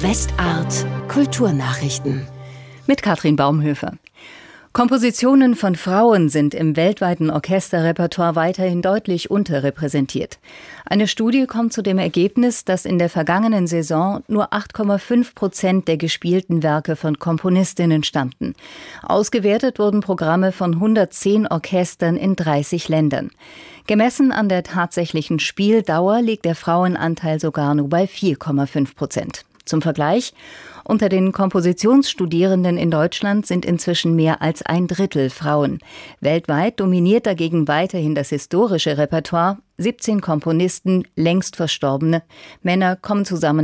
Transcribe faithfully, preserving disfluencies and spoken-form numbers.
Westart Kulturnachrichten. Mit Katrin Baumhöfer. Kompositionen von Frauen sind im weltweiten Orchesterrepertoire weiterhin deutlich unterrepräsentiert. Eine Studie kommt zu dem Ergebnis, dass in der vergangenen Saison nur acht Komma fünf Prozent der gespielten Werke von Komponistinnen stammten. Ausgewertet wurden Programme von hundertzehn Orchestern in dreißig Ländern. Gemessen an der tatsächlichen Spieldauer liegt der Frauenanteil sogar nur bei vier Komma fünf Prozent. Zum Vergleich: Unter den Kompositionsstudierenden in Deutschland sind inzwischen mehr als ein Drittel Frauen. Weltweit dominiert dagegen weiterhin das historische Repertoire. siebzehn Komponisten, längst Verstorbene. Männer kommen zusammen